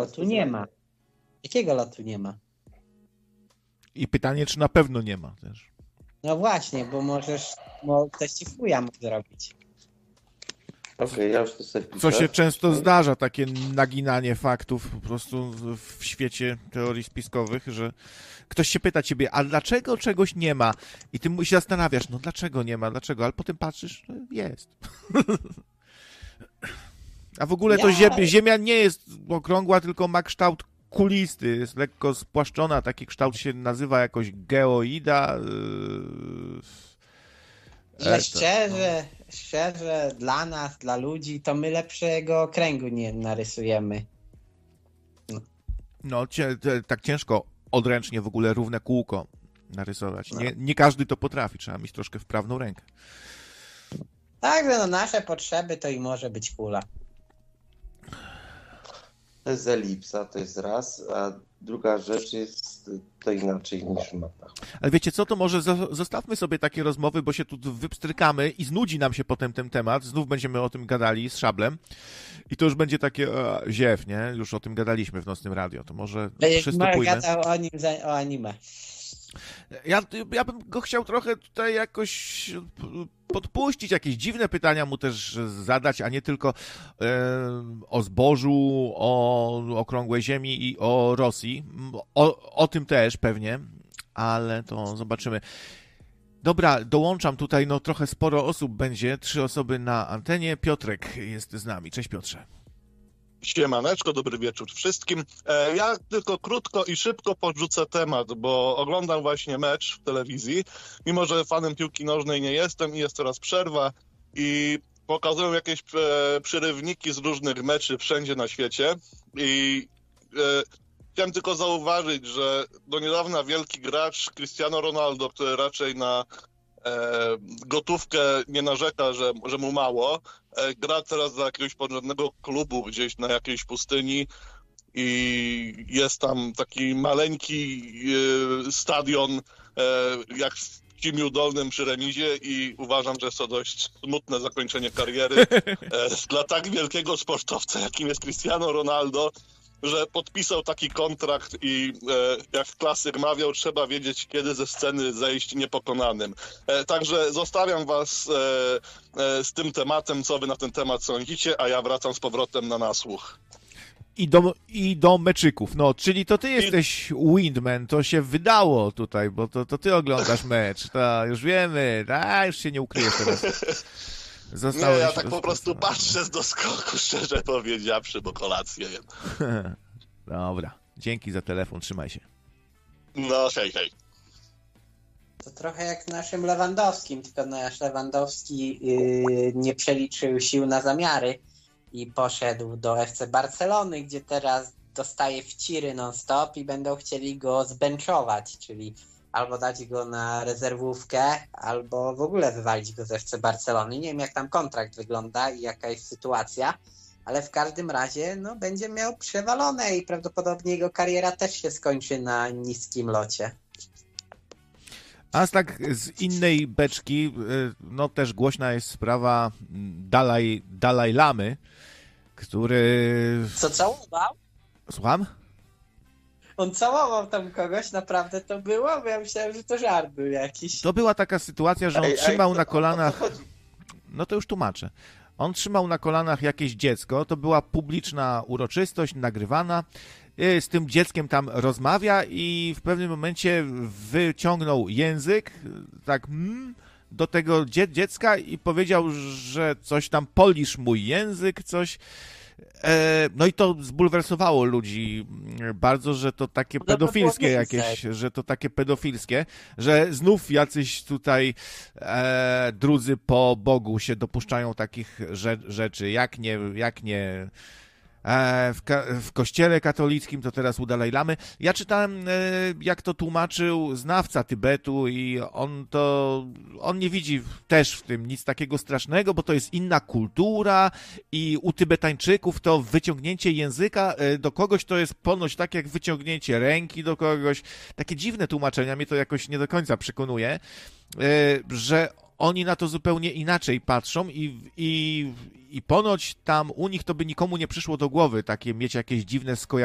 lotu nie ma. Jakiego lotu nie ma? I pytanie, czy na pewno nie ma też. No właśnie, bo ktoś ci chuja mógł zrobić. Okej, ja już to sobie piszę. Co się często zdarza, takie naginanie faktów po prostu w świecie teorii spiskowych, że ktoś się pyta ciebie, a dlaczego czegoś nie ma? I ty się zastanawiasz, no dlaczego nie ma, dlaczego? Ale potem patrzysz, no jest. A w ogóle to Ziemia nie jest okrągła, tylko ma kształt kulisty, jest lekko spłaszczona, taki kształt się nazywa jakoś geoida. Że szczerze, dla nas, dla ludzi, to my lepszego okręgu nie narysujemy. No, tak ciężko odręcznie w ogóle równe kółko narysować. Nie każdy to potrafi, trzeba mieć troszkę wprawną rękę. Także nasze potrzeby to i może być kula. To jest elipsa, to jest raz, a druga rzecz jest to inaczej niż w mapach. Ale wiecie co, to może zostawmy sobie takie rozmowy, bo się tu wypstrykamy i znudzi nam się potem ten temat. Znów będziemy o tym gadali z Szablem i to już będzie takie ziew, nie? Już o tym gadaliśmy w Nocnym Radio, to może przystopujmy. Gadał o anime. Ja bym go chciał trochę tutaj jakoś podpuścić, jakieś dziwne pytania mu też zadać, a nie tylko o zbożu, o okrągłej ziemi i o Rosji. O tym też pewnie, ale to zobaczymy. Dobra, dołączam tutaj, no trochę sporo osób będzie, 3 osoby na antenie. Piotrek jest z nami. Cześć Piotrze. Siemaneczko, dobry wieczór wszystkim. Ja tylko krótko i szybko podrzucę temat, bo oglądam właśnie mecz w telewizji, mimo że fanem piłki nożnej nie jestem i jest teraz przerwa i pokazują jakieś przyrywniki z różnych meczy wszędzie na świecie i chciałem tylko zauważyć, że do niedawna wielki gracz Cristiano Ronaldo, który raczej na gotówkę nie narzeka, że mu mało. Gra teraz za jakiegoś podrzędnego klubu gdzieś na jakiejś pustyni i jest tam taki maleńki stadion jak w Kimiu Dolnym przy remizie i uważam, że jest to dość smutne zakończenie kariery dla tak wielkiego sportowca, jakim jest Cristiano Ronaldo, że podpisał taki kontrakt i jak klasyk mawiał, trzeba wiedzieć, kiedy ze sceny zejść niepokonanym. Także zostawiam was z tym tematem, co wy na ten temat sądzicie, a ja wracam z powrotem na nasłuch. I do meczyków. No, czyli to ty jesteś Windman, to się wydało tutaj, bo to ty oglądasz mecz. To już wiemy, już się nie ukryjesz teraz. Nie, ja tak po prostu patrzę z doskoku, szczerze powiedziawszy, bo kolację jem. Dobra, dzięki za telefon, trzymaj się. No, hej. To trochę jak naszym Lewandowskim, tylko nasz Lewandowski nie przeliczył sił na zamiary i poszedł do FC Barcelony, gdzie teraz dostaje wciry non-stop i będą chcieli go zbenczować, czyli albo dać go na rezerwówkę, albo w ogóle wywalić go z FC Barcelony. Nie wiem, jak tam kontrakt wygląda i jaka jest sytuacja, ale w każdym razie będzie miał przewalone i prawdopodobnie jego kariera też się skończy na niskim locie. A tak z innej beczki, też głośna jest sprawa Dalaj Lamy, który... Co całował? Słucham? On całował tam kogoś, naprawdę to było? Bo ja myślałem, że to żart był jakiś. To była taka sytuacja, że on trzymał na kolanach... No to już tłumaczę. On trzymał na kolanach jakieś dziecko, to była publiczna uroczystość, nagrywana. Z tym dzieckiem tam rozmawia i w pewnym momencie wyciągnął język, tak do tego dziecka i powiedział, że coś tam polisz mój język, coś... No i to zbulwersowało ludzi bardzo, że to takie pedofilskie jakieś, że znów jacyś tutaj drudzy po Bogu się dopuszczają takich rzeczy, jak nie w kościele katolickim, to teraz u Dalaj Lamy. Ja czytałem, jak to tłumaczył znawca Tybetu i on nie widzi też w tym nic takiego strasznego, bo to jest inna kultura i u Tybetańczyków to wyciągnięcie języka do kogoś to jest ponoć tak jak wyciągnięcie ręki do kogoś. Takie dziwne tłumaczenia, mnie to jakoś nie do końca przekonuje, że oni na to zupełnie inaczej patrzą i ponoć tam u nich to by nikomu nie przyszło do głowy takie mieć jakieś dziwne skojarzenia